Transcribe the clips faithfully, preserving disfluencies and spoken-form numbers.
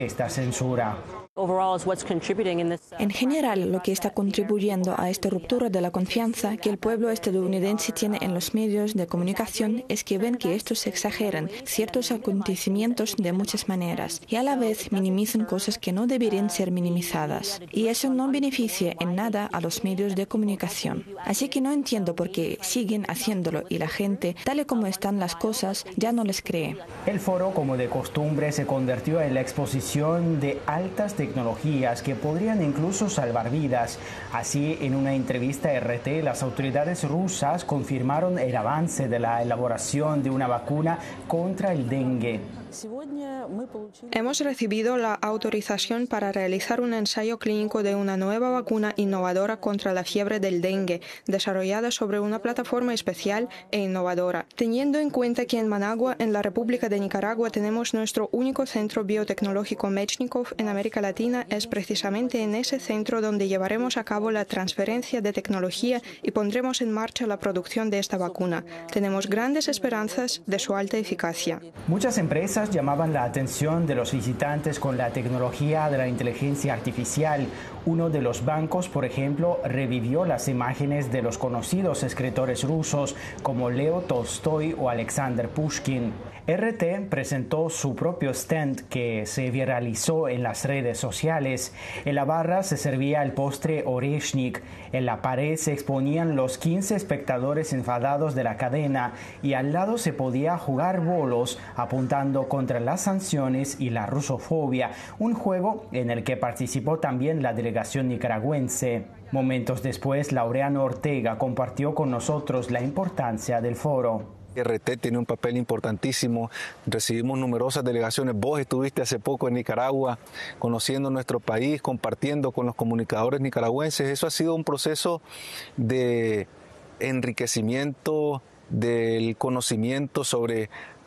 esta censura. En general, lo que está contribuyendo a esta ruptura de la confianza que el pueblo estadounidense tiene en los medios de comunicación es que ven que estos exageran ciertos acontecimientos de muchas maneras y a la vez minimizan cosas que no deberían ser minimizadas. Y eso no beneficia en nada a los medios de comunicación. Así que no entiendo por qué siguen haciéndolo y la gente, tal y como están las cosas, ya no les cree. El foro, como de costumbre, se convirtió en la exposición de altas tecnologías que podrían incluso salvar vidas. Así, en una entrevista a R T, las autoridades rusas confirmaron el avance de la elaboración de una vacuna contra el dengue. Hemos recibido la autorización para realizar un ensayo clínico de una nueva vacuna innovadora contra la fiebre del dengue, desarrollada sobre una plataforma especial e innovadora. Teniendo en cuenta que en Managua, en la República de Nicaragua, tenemos nuestro único centro biotecnológico Mechnikov en América Latina, es precisamente en ese centro donde llevaremos a cabo la transferencia de tecnología y pondremos en marcha la producción de esta vacuna. Tenemos grandes esperanzas de su alta eficacia. Muchas empresas llamaban la atención de los visitantes con la tecnología de la inteligencia artificial. Uno de los bancos, por ejemplo, revivió las imágenes de los conocidos escritores rusos como Leo Tolstoy o Alexander Pushkin. R T presentó su propio stand que se viralizó en las redes sociales. En la barra se servía el postre Oreshnik. En la pared se exponían los quince espectadores enfadados de la cadena y al lado se podía jugar bolos apuntando contra las sanciones y la rusofobia, un juego en el que participó también la delegación nicaragüense. Momentos después, Laureano Ortega compartió con nosotros la importancia del foro. R T tiene un papel importantísimo, recibimos numerosas delegaciones, vos estuviste hace poco en Nicaragua conociendo nuestro país, compartiendo con los comunicadores nicaragüenses, eso ha sido un proceso de enriquecimiento del conocimiento sobre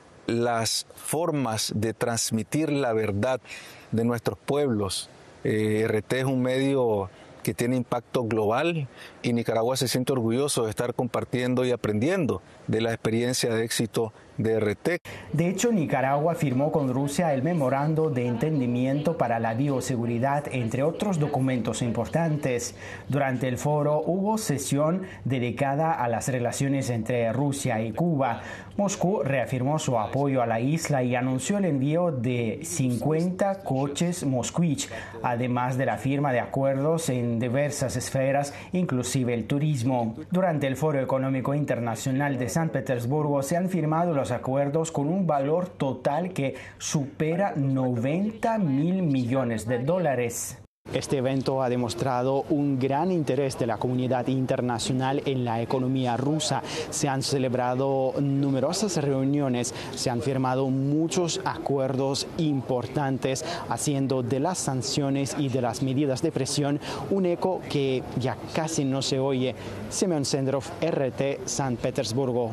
las formas de transmitir la verdad de nuestros pueblos. Eh, R T es un medio que tiene impacto global y Nicaragua se siente orgulloso de estar compartiendo y aprendiendo de la experiencia de éxito de R T. De hecho, Nicaragua firmó con Rusia el Memorando de Entendimiento para la Bioseguridad, entre otros documentos importantes. Durante el foro hubo sesión dedicada a las relaciones entre Rusia y Cuba. Moscú reafirmó su apoyo a la isla y anunció el envío de cincuenta coches Moskvich, además de la firma de acuerdos en diversas esferas, inclusive el turismo. Durante el Foro Económico Internacional de San Petersburgo se han firmado los acuerdos con un valor total que supera noventa mil millones de dólares. Este evento ha demostrado un gran interés de la comunidad internacional en la economía rusa. Se han celebrado numerosas reuniones, se han firmado muchos acuerdos importantes, haciendo de las sanciones y de las medidas de presión un eco que ya casi no se oye. Semyon Sendrov, R T, San Petersburgo.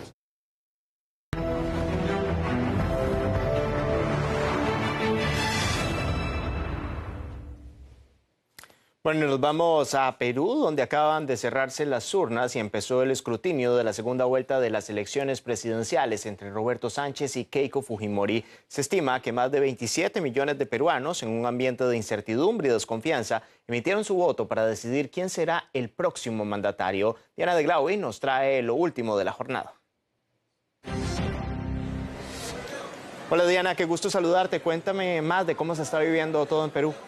Bueno, nos vamos a Perú, donde acaban de cerrarse las urnas y empezó el escrutinio de la segunda vuelta de las elecciones presidenciales entre Roberto Sánchez y Keiko Fujimori. Se estima que más de veintisiete millones de peruanos, en un ambiente de incertidumbre y desconfianza, emitieron su voto para decidir quién será el próximo mandatario. Diana de Glauy nos trae lo último de la jornada. Hola Diana, qué gusto saludarte. Cuéntame más de cómo se está viviendo todo en Perú.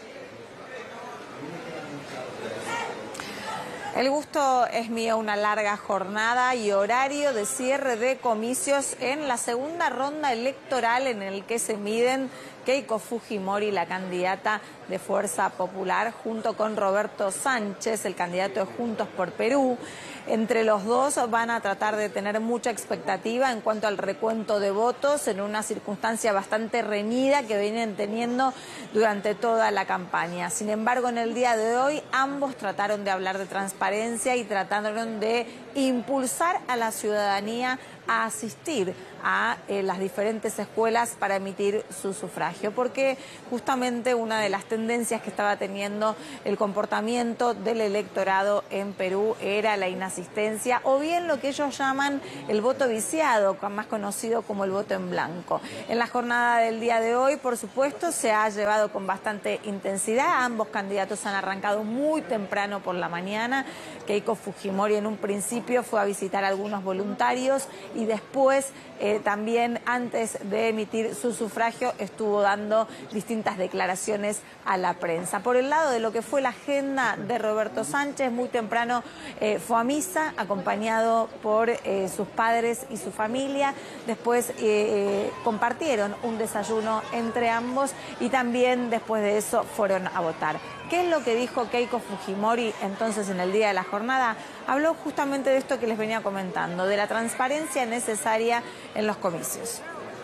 El gusto es mío, una larga jornada y horario de cierre de comicios en la segunda ronda electoral en el que se miden Keiko Fujimori, la candidata de Fuerza Popular, junto con Roberto Sánchez, el candidato de Juntos por Perú. Entre los dos van a tratar de tener mucha expectativa en cuanto al recuento de votos en una circunstancia bastante reñida que vienen teniendo durante toda la campaña. Sin embargo, en el día de hoy ambos trataron de hablar de transparencia y trataron de impulsar a la ciudadanía a asistir a eh, las diferentes escuelas para emitir su sufragio, porque justamente una de las tendencias que estaba teniendo el comportamiento del electorado en Perú era la inasistencia, o bien lo que ellos llaman el voto viciado, más conocido como el voto en blanco. En la jornada del día de hoy, por supuesto, se ha llevado con bastante intensidad. Ambos candidatos han arrancado muy temprano por la mañana. Keiko Fujimori en un principio fue a visitar a algunos voluntarios y después eh, también antes de emitir su sufragio estuvo dando distintas declaraciones a la prensa. Por el lado de lo que fue la agenda de Roberto Sánchez, muy temprano eh, fue a misa acompañado por eh, sus padres y su familia. Después eh, eh, compartieron un desayuno entre ambos y también después de eso fueron a votar. ¿Qué es lo que dijo Keiko Fujimori entonces en el día de la jornada? Habló justamente de esto que les venía comentando, de la transparencia necesaria en los comicios.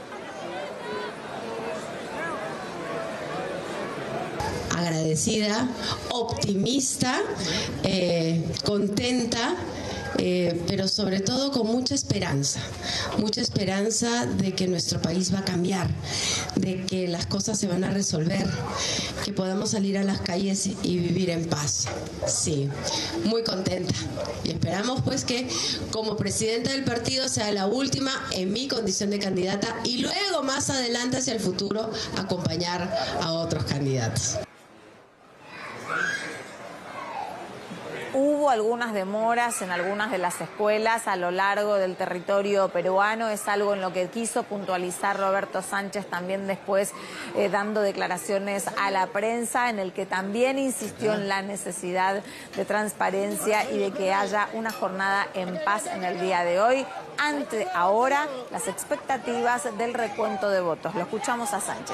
Agradecida, optimista, eh, contenta, eh, pero sobre todo con mucha esperanza, mucha esperanza de que nuestro país va a cambiar, de que las cosas se van a resolver, que podamos salir a las calles y vivir en paz. Sí, muy contenta. Y esperamos pues que como presidenta del partido sea la última en mi condición de candidata y luego más adelante hacia el futuro acompañar a otros candidatos. Hubo algunas demoras en algunas de las escuelas a lo largo del territorio peruano. Es algo en lo que quiso puntualizar Roberto Sánchez también después eh, dando declaraciones a la prensa, en el que también insistió en la necesidad de transparencia y de que haya una jornada en paz en el día de hoy, ante ahora las expectativas del recuento de votos. Lo escuchamos a Sánchez.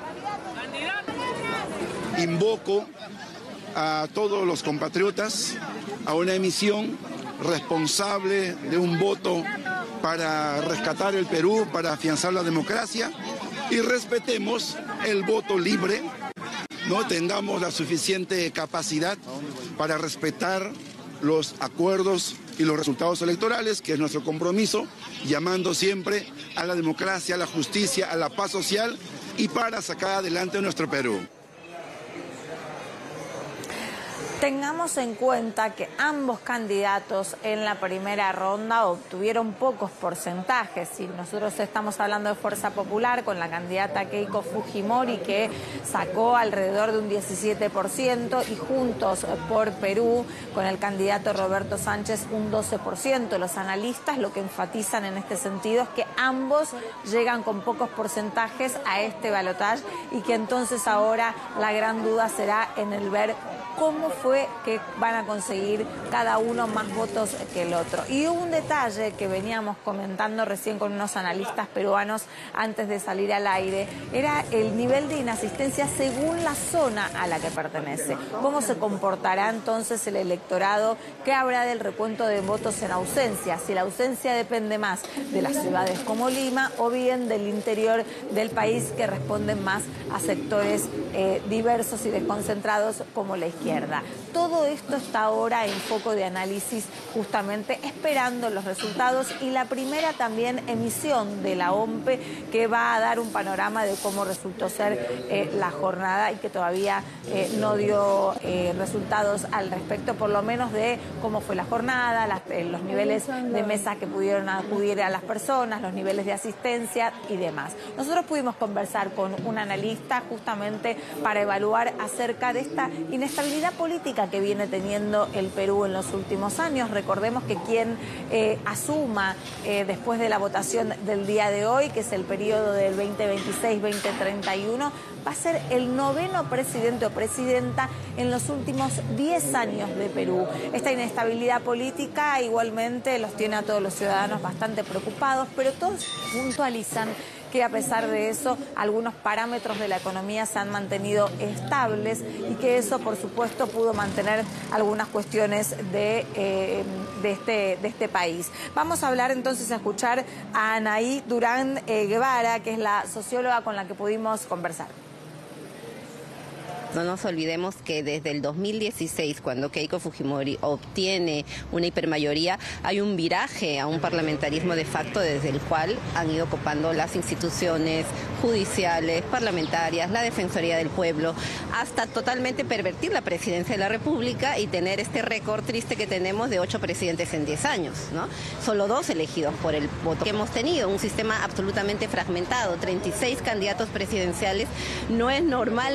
Invoco a todos los compatriotas a una emisión responsable de un voto para rescatar el Perú, para afianzar la democracia, y respetemos el voto libre, no tengamos la suficiente capacidad para respetar los acuerdos y los resultados electorales, que es nuestro compromiso, llamando siempre a la democracia, a la justicia, a la paz social y para sacar adelante nuestro Perú. Tengamos en cuenta que ambos candidatos en la primera ronda obtuvieron pocos porcentajes. Si nosotros estamos hablando de Fuerza Popular con la candidata Keiko Fujimori, que sacó alrededor de un diecisiete por ciento, y Juntos por Perú con el candidato Roberto Sánchez un doce por ciento. Los analistas lo que enfatizan en este sentido es que ambos llegan con pocos porcentajes a este balotaje y que entonces ahora la gran duda será en el ver cómo fue que van a conseguir cada uno más votos que el otro. Y un detalle que veníamos comentando recién con unos analistas peruanos antes de salir al aire, era el nivel de inasistencia según la zona a la que pertenece. ¿Cómo se comportará entonces el electorado? ¿Qué habrá del recuento de votos en ausencia? Si la ausencia depende más de las ciudades como Lima o bien del interior del país, que responden más a sectores eh, diversos y desconcentrados como la izquierda. Todo esto está ahora en foco de análisis, justamente esperando los resultados y la primera también emisión de la O M P E, que va a dar un panorama de cómo resultó ser eh, la jornada y que todavía eh, no dio eh, resultados al respecto, por lo menos de cómo fue la jornada, las, eh, los niveles de mesas que pudieron acudir a las personas, los niveles de asistencia y demás. Nosotros pudimos conversar con un analista justamente para evaluar acerca de esta inestabilidad política que viene teniendo el Perú en los últimos años. Recordemos que quien eh, asuma eh, después de la votación del día de hoy, que es el periodo del veinte veintiséis veinte treinta y uno, va a ser el noveno presidente o presidenta en los últimos diez años de Perú. Esta inestabilidad política igualmente los tiene a todos los ciudadanos bastante preocupados, pero todos puntualizan que a pesar de eso algunos parámetros de la economía se han mantenido estables y que eso por supuesto pudo mantener algunas cuestiones de, eh, de, este, de este país. Vamos a hablar entonces, a escuchar a Anaí Durán eh, Guevara, que es la socióloga con la que pudimos conversar. No nos olvidemos que desde el dos mil dieciséis, cuando Keiko Fujimori obtiene una hipermayoría, hay un viraje a un parlamentarismo de facto desde el cual han ido copando las instituciones judiciales, parlamentarias, la Defensoría del Pueblo, hasta totalmente pervertir la presidencia de la República y tener este récord triste que tenemos de ocho presidentes en diez años, ¿no? Solo dos elegidos por el voto que hemos tenido, un sistema absolutamente fragmentado, treinta y seis candidatos presidenciales. No es normal